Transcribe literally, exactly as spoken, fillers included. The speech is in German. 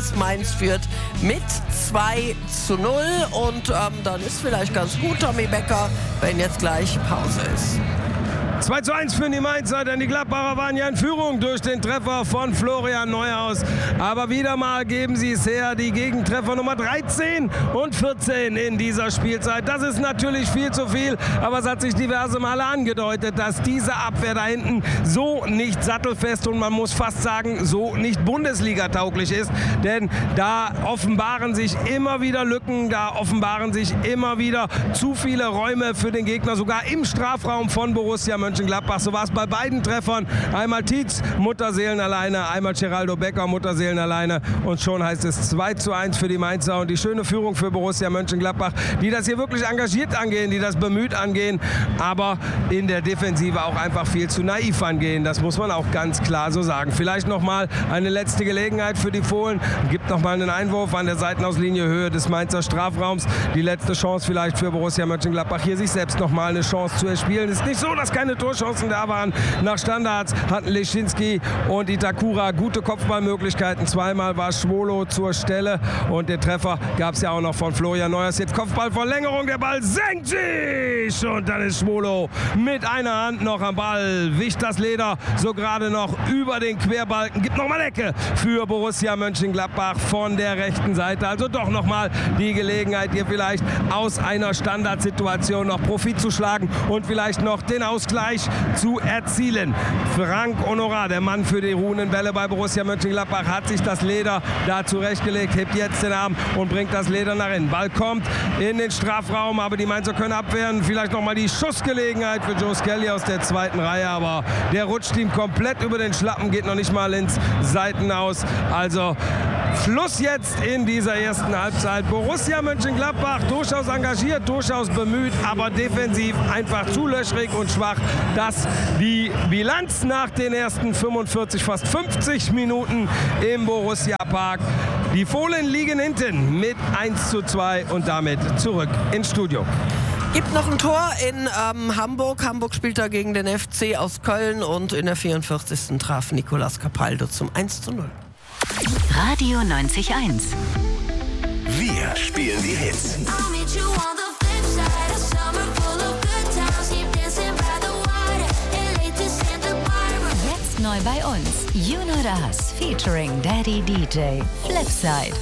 Tores. Mainz führt mit zwei zu null und ähm, dann ist vielleicht ganz gut, Tommy Becker, wenn jetzt gleich Pause ist. zwei zu eins für die Mainzer, denn die Gladbacher waren ja in Führung durch den Treffer von Florian Neuhaus. Aber wieder mal geben sie es her, die Gegentreffer Nummer dreizehn und vierzehn in dieser Spielzeit. Das ist natürlich viel zu viel, aber es hat sich diverse Male angedeutet, dass diese Abwehr da hinten so nicht sattelfest und man muss fast sagen, so nicht Bundesliga-tauglich ist. Denn da offenbaren sich immer wieder Lücken, da offenbaren sich immer wieder zu viele Räume für den Gegner, sogar im Strafraum von Borussia Mönchengladbach. So war es bei beiden Treffern. Einmal Tietz, Mutterseelen alleine, einmal Geraldo Becker, Mutterseelen alleine. Und schon heißt es zwei zu eins für die Mainzer. Und die schöne Führung für Borussia Mönchengladbach, die das hier wirklich engagiert angehen, die das bemüht angehen, aber in der Defensive auch einfach viel zu naiv angehen. Das muss man auch ganz klar so sagen. Vielleicht nochmal eine letzte Gelegenheit für die Fohlen. Gibt nochmal einen Einwurf an der Seitenauslinie, Höhe des Mainzer Strafraums. Die letzte Chance vielleicht für Borussia Mönchengladbach, hier sich selbst nochmal eine Chance zu erspielen. Es ist nicht so, dass keine Torchancen da waren. Nach Standards hatten Leschinski und Itakura gute Kopfballmöglichkeiten. Zweimal war Schwolo zur Stelle und den Treffer gab es ja auch noch von Florian Neuhaus. Jetzt Kopfballverlängerung, der Ball senkt sich und dann ist Schwolo mit einer Hand noch am Ball, wischt das Leder so gerade noch über den Querbalken. Gibt nochmal Ecke für Borussia Mönchengladbach von der rechten Seite. Also doch nochmal die Gelegenheit, hier vielleicht aus einer Standardsituation noch Profit zu schlagen und vielleicht noch den Ausgleich zu erzielen. Frank Honorat, der Mann für die ruhenden Bälle bei Borussia Mönchengladbach, hat sich das Leder da zurechtgelegt, hebt jetzt den Arm und bringt das Leder nach innen. Ball kommt in den Strafraum, aber die Mainzer können abwehren. Vielleicht nochmal die Schussgelegenheit für Joe Skelly aus der zweiten Reihe, aber der rutscht ihm komplett über den Schlappen, geht noch nicht mal ins Seitenaus. Also Schluss jetzt in dieser ersten Halbzeit. Borussia Mönchengladbach durchaus engagiert, durchaus bemüht, aber defensiv einfach zu löchrig und schwach, dass die Bilanz nach den ersten fünfundvierzig, fast fünfzig Minuten im Borussia Park, die Fohlen liegen hinten mit eins zu zwei und damit zurück ins Studio. Gibt noch ein Tor in ähm, Hamburg. Hamburg spielt da gegen den F C aus Köln und in der vierundvierzigsten traf Nicolas Capaldo zum eins zu null. Radio neunzig Komma eins. Wir spielen die Hits. Jetzt neu bei uns. You Know Das featuring Daddy D J. Flipside.